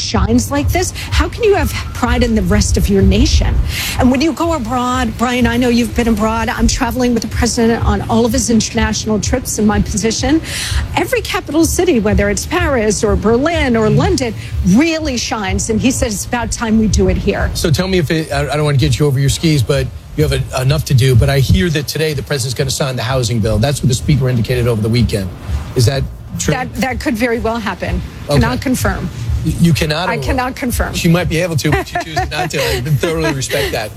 shines like this, how can you have pride in the rest of your nation? And when you go abroad, Brian, I know you've been abroad. I'm traveling with the president on all of his international trips in my position. Every capital city, whether it's Paris or Berlin or London, really shines. And he said it's about time we do it here. So tell me I don't want to get you over your skis, but you have enough to do. But I hear that today the president's going to sign the housing bill. That's what the speaker indicated over the weekend. Is that true? That could very well happen. Okay. Cannot confirm. You cannot? I cannot confirm. She might be able to, but she chooses not to. I thoroughly respect that.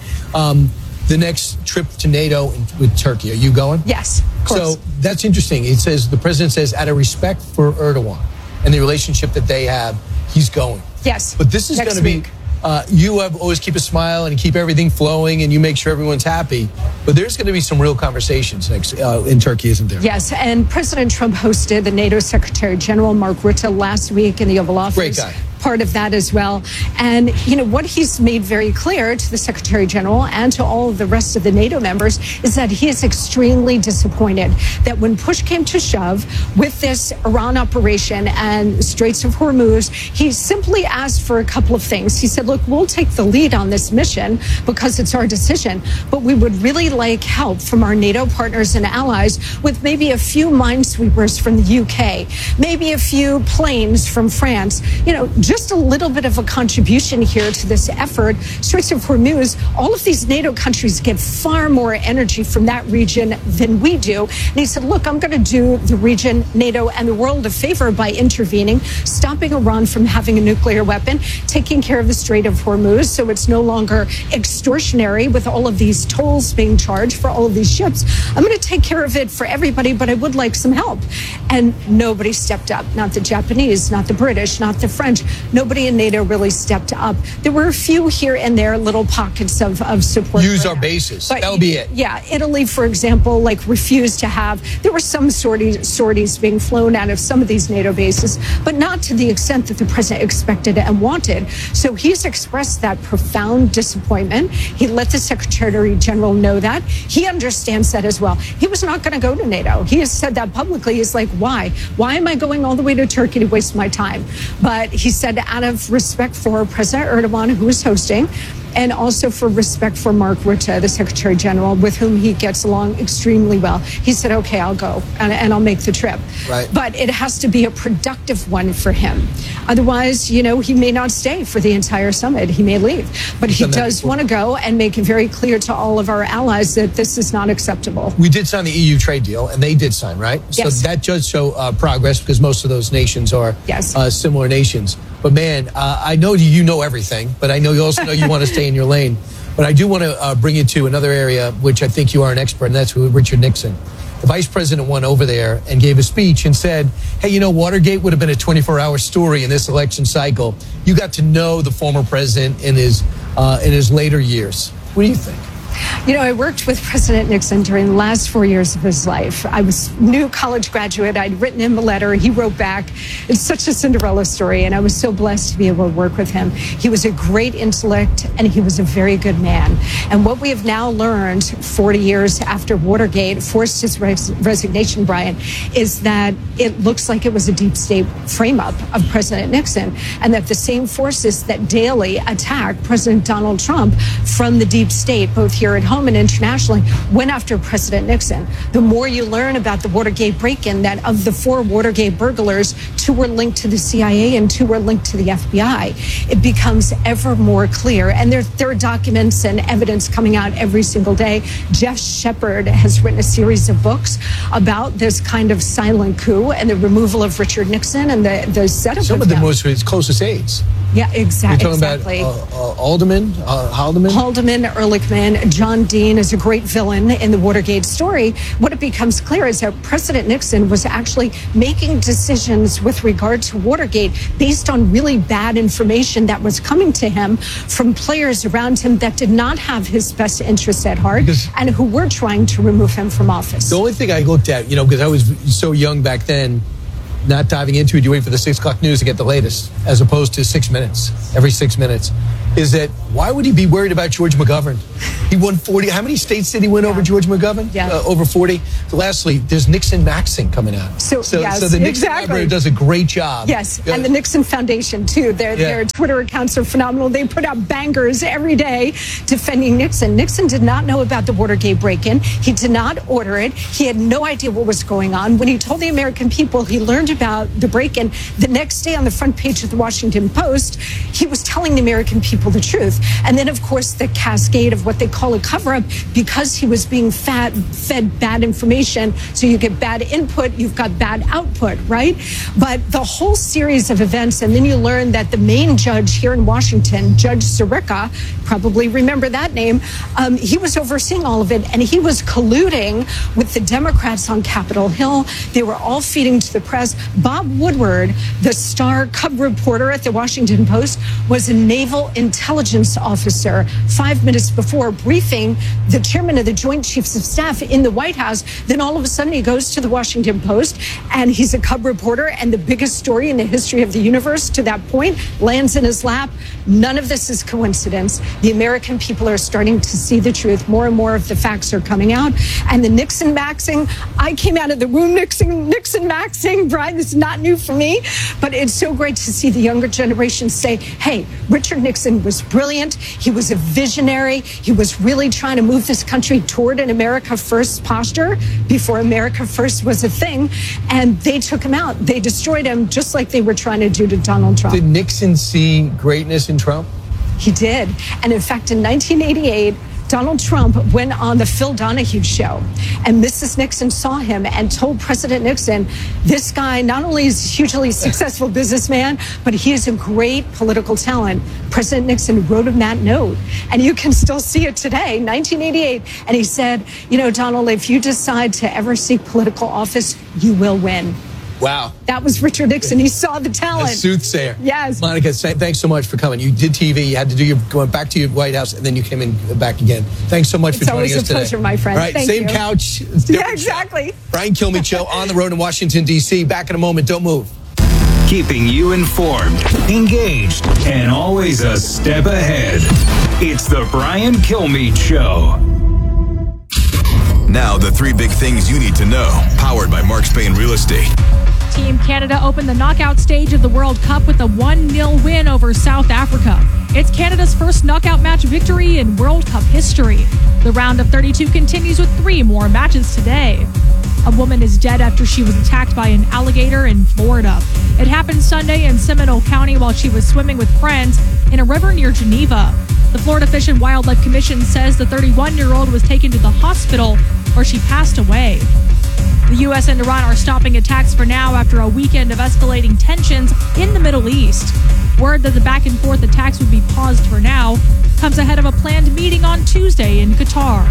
The next trip to NATO with Turkey, are you going? Yes, of course. So that's interesting. It says, the president says, out of respect for Erdogan and the relationship that they have, he's going. Yes. But this is going to be, you have always keep a smile and keep everything flowing and you make sure everyone's happy. But there's going to be some real conversations next in Turkey, isn't there? Yes, and President Trump hosted the NATO Secretary General Mark Rutte last week in the Oval Office. Great guy. Part of that as well. And, you know, what he's made very clear to the Secretary General and to all of the rest of the NATO members is that he is extremely disappointed that when push came to shove with this Iran operation and Straits of Hormuz, he simply asked for a couple of things. He said, look, we'll take the lead on this mission because it's our decision, but we would really like help from our NATO partners and allies with maybe a few minesweepers from the UK, maybe a few planes from France, you know, just a little bit of a contribution here to this effort. Straits of Hormuz, all of these NATO countries get far more energy from that region than we do. And he said, look, I'm going to do the region, NATO, and the world a favor by intervening, stopping Iran from having a nuclear weapon, taking care of the Strait of Hormuz so it's no longer extortionary with all of these tolls being charged for all of these ships. I'm going to take care of it for everybody, but I would like some help. And nobody stepped up, not the Japanese, not the British, not the French. Nobody in NATO really stepped up. There were a few here and there, little pockets of support. Use our bases. That'll be it. Yeah. Italy, for example, like refused to have. There were some sorties being flown out of some of these NATO bases, but not to the extent that the president expected and wanted. So he's expressed that profound disappointment. He let the Secretary General know that. He understands that as well. He was not going to go to NATO. He has said that publicly. He's like, why? Why am I going all the way to Turkey to waste my time? But he said out of respect for President Erdogan, who is hosting, and also for respect for Mark Rutte, the Secretary General, with whom he gets along extremely well. He said, okay, I'll go and I'll make the trip. Right. But it has to be a productive one for him. Otherwise, you know, he may not stay for the entire summit. He may leave. But he does want to go and make it very clear to all of our allies that this is not acceptable. We did sign the EU trade deal, and they did sign, right? Yes. So that does show progress because most of those nations are similar nations. But man, I know you know everything, but I know you also know you want to stay in your lane. But I do want to bring you to another area, which I think you are an expert, and that's with Richard Nixon. The vice president went over there and gave a speech and said, hey, you know, Watergate would have been a 24-hour story in this election cycle. You got to know the former president in his later years. What do you think? You know, I worked with President Nixon during the last 4 years of his life. I was a new college graduate. I'd written him a letter. He wrote back. It's such a Cinderella story, and I was so blessed to be able to work with him. He was a great intellect, and he was a very good man. And what we have now learned 40 years after Watergate forced his resignation, Brian, is that it looks like it was a deep state frame-up of President Nixon, and that the same forces that daily attack President Donald Trump from the deep state, both here at home and internationally, went after President Nixon. The more you learn about the Watergate break-in, that of the 4 Watergate burglars, 2 were linked to the CIA and 2 were linked to the FBI, it becomes ever more clear. And there are documents and evidence coming out every single day. Jeff Shepard has written a series of books about this kind of silent coup and the removal of Richard Nixon and the setup Some of them was his closest aides. Yeah, exactly. You're talking about Haldeman, Ehrlichman, John Dean is a great villain in the Watergate story. What it becomes clear is that President Nixon was actually making decisions with regard to Watergate based on really bad information that was coming to him from players around him that did not have his best interests at heart and who were trying to remove him from office. The only thing I looked at, you know, because I was so young back then, not diving into it, you wait for the 6 o'clock news to get the latest, as opposed to 6 minutes, every 6 minutes, is that why would he be worried about George McGovern? He won 40. How many states did he win over George McGovern? Over 40. So lastly, there's Nixon Maxing coming out. So the Nixon Library does a great job. Yes, and the Nixon Foundation, too. Their Twitter accounts are phenomenal. They put out bangers every day defending Nixon. Nixon did not know about the Watergate break-in. He did not order it. He had no idea what was going on. When he told the American people he learned about the break-in, the next day on the front page of the Washington Post, he was telling the American people the truth. And then, of course, the cascade of what they call a cover-up, because he was being fed bad information. So you get bad input, you've got bad output, right? But the whole series of events, and then you learn that the main judge here in Washington, Judge Sirica, probably remember that name, he was overseeing all of it, and he was colluding with the Democrats on Capitol Hill. They were all feeding to the press. Bob Woodward, the star cub reporter at the Washington Post, was a naval intelligence officer 5 minutes before briefing the chairman of the Joint Chiefs of Staff in the White House. Then all of a sudden he goes to the Washington Post, and he's a cub reporter, and the biggest story in the history of the universe to that point lands in his lap. None of this is coincidence. The American people are starting to see the truth. More and more of the facts are coming out. And the Nixon maxing, I came out of the womb Nixon maxing, Brian, this is not new for me, but it's so great to see the younger generation say, hey, Richard Nixon was brilliant. He was a visionary. He was really trying to move this country toward an America First posture before America First was a thing. And they took him out. They destroyed him just like they were trying to do to Donald Trump. Did Nixon see greatness in Trump? He did. And in fact, in 1988, Donald Trump went on the Phil Donahue show, and Mrs. Nixon saw him and told President Nixon, this guy not only is a hugely successful businessman, but he is a great political talent. President Nixon wrote him that note, and you can still see it today, 1988. And he said, you know, Donald, if you decide to ever seek political office, you will win. Wow. That was Richard Nixon. He saw the talent. A soothsayer. Yes. Monica, thanks so much for coming. You did TV. You had to do going back to your White House, and then you came in back again. Thanks so much for joining us today. It's always a pleasure, my friend. All right, Thank same you. couch. Yeah, exactly. Brian Kilmeade Show on the road in Washington, D.C. Back in a moment. Don't move. Keeping you informed, engaged, and always a step ahead. It's the Brian Kilmeade Show. Now, the 3 big things you need to know, powered by Mark Spain Real Estate. Team Canada opened the knockout stage of the World Cup with a 1-0 win over South Africa. It's Canada's first knockout match victory in World Cup history. The round of 32 continues with 3 more matches today. A woman is dead after she was attacked by an alligator in Florida. It happened Sunday in Seminole County while she was swimming with friends in a river near Geneva. The Florida Fish and Wildlife Commission says the 31-year-old was taken to the hospital where she passed away. The U.S. and Iran are stopping attacks for now after a weekend of escalating tensions in the Middle East. Word that the back-and-forth attacks would be paused for now comes ahead of a planned meeting on Tuesday in Qatar.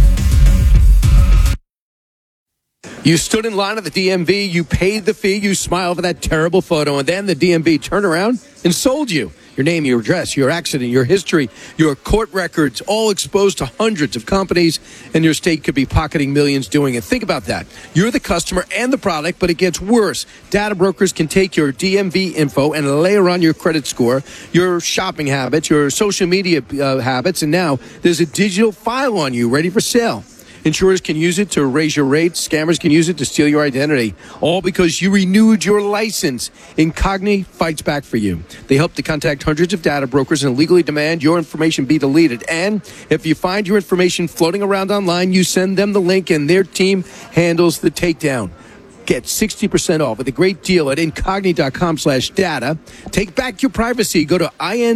You stood in line at the DMV, you paid the fee, you smiled for that terrible photo, and then the DMV turned around and sold you. Your name, your address, your accident, your history, your court records, all exposed to hundreds of companies, and your state could be pocketing millions doing it. Think about that. You're the customer and the product, but it gets worse. Data brokers can take your DMV info and layer on your credit score, your shopping habits, your social media habits, and now there's a digital file on you ready for sale. Insurers can use it to raise your rates. Scammers can use it to steal your identity. All because you renewed your license. Incogni fights back for you. They help to contact hundreds of data brokers and legally demand your information be deleted. And if you find your information floating around online, you send them the link and their team handles the takedown. Get 60% off with a great deal at incogni.com/data. Take back your privacy. Go to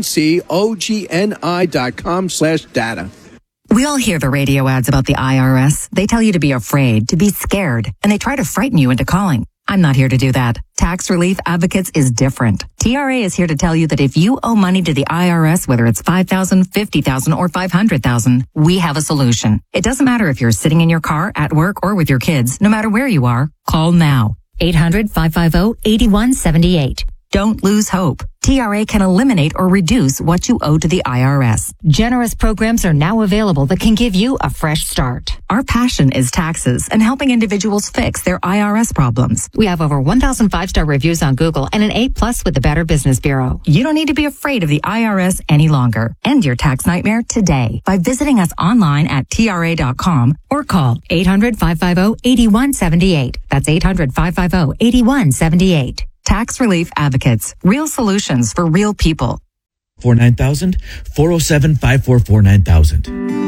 incogni.com/data. We all hear the radio ads about the IRS. They tell you to be afraid, to be scared, and they try to frighten you into calling. I'm not here to do that. Tax Relief Advocates is different. TRA is here to tell you that if you owe money to the IRS, whether it's $5,000, $50,000, or $500,000, we have a solution. It doesn't matter if you're sitting in your car, at work, or with your kids. No matter where you are, call now. 800-550-8178. Don't lose hope. TRA can eliminate or reduce what you owe to the IRS. Generous programs are now available that can give you a fresh start. Our passion is taxes and helping individuals fix their IRS problems. We have over 1,000 5-star reviews on Google and an A+ with the Better Business Bureau. You don't need to be afraid of the IRS any longer. End your tax nightmare today by visiting us online at TRA.com or call 800-550-8178. That's 800-550-8178. Tax Relief Advocates. Real solutions for real people. 49000 407 544 9000.